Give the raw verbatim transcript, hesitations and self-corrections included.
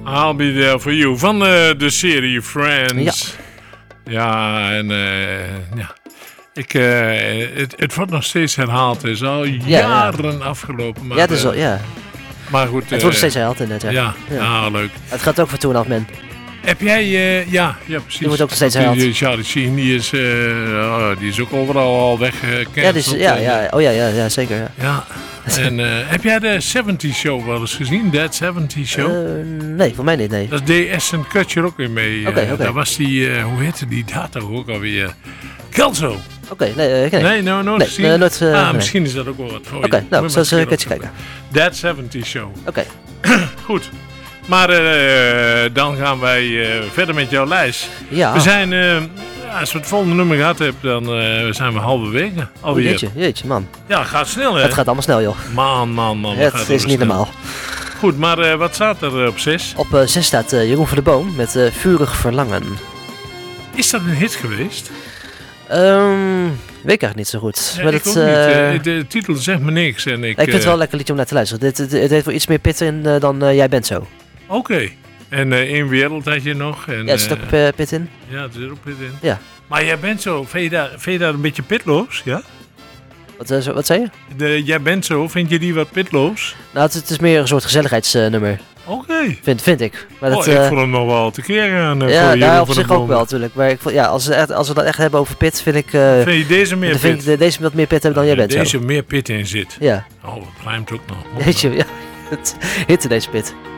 I'll Be There For You van uh, de serie Friends. Ja, ja en uh, ja. Ik, uh, het, het wordt nog steeds herhaald. Het is al ja, jaren ja. afgelopen. Maar, ja, het is al, ja. Maar goed. Het uh, wordt steeds herhaald inderdaad. Ja, ja, ja. Ah, leuk. Het gaat ook voor Two and a Half Men. Heb jij, uh, ja, ja precies. Die wordt ook nog steeds herhaald. Die, Charlie Sheen, die is, uh, oh, die is ook overal al weggekend. Ja, die is, ja, ja, oh ja, ja, ja zeker. Ja. ja. En uh, heb jij de seventies Show wel eens gezien? That seventies Show? Uh, nee, voor mij niet, nee. Dat deed Ashton Kutcher ook weer mee. Oké, uh, oké. Daar was die, uh, hoe heette die daar toch ook alweer? Kelso. Oké, okay, nee, uh, nee. Nee, no, nooit nee, gezien? Uh, nooit, uh, ah, nee. misschien is dat ook wel wat voor je. Oké, okay, nou, zo eens een keertje kijken. That seventies Show. Oké. Okay. Goed. Maar uh, dan gaan wij uh, verder met jouw lijst. Ja. We zijn, uh, als we het volgende nummer gehad hebben, dan uh, zijn we halverwege alweer. Oh, jeetje, jeetje, man. Ja, gaat snel, hè? Het gaat allemaal snel, joh. Man, man, man. Het is niet snel. Normaal. Goed, maar uh, wat staat er uh, op zes? Op uh, zes staat uh, Jeroen van der Boom met uh, Vurig Verlangen. Is dat een hit geweest? Um, weet ik eigenlijk niet zo goed. Ja, maar ik het, ook uh, niet. De, de titel zegt me niks. En ik, ik vind uh, het wel een lekker liedje om naar te luisteren. Dit, het, het heeft wel iets meer pit in uh, dan uh, Jij Bent Zo. Oké. Okay. En uh, In Wereld had je nog. En, ja, er zit ook uh, pit in. Ja, er zit ook pit in. Ja. Maar Jij Bent Zo, vind je daar, vind je daar een beetje pitloos? Ja? Wat, uh, zo, wat zei je? De Jij Bent Zo, vind je die wat pitloos? Nou, het, het is meer een soort gezelligheidsnummer. Uh, Oké. Okay. Vind, vind ik. Maar oh, dat, uh, ik vond hem nog wel te keer gaan. Uh, ja, voor daar op zich ook wel natuurlijk. Maar ik vond, ja, als, we echt, als we dat echt hebben over pit, vind ik... Uh, vind je deze meer pit? Vind ik de, deze wat meer pit hebben dan Jij Bent Zo. Deze meer pit in zit. Ja. Oh, dat rijmt ook nog. Weet je, ja. Het hitte deze pit.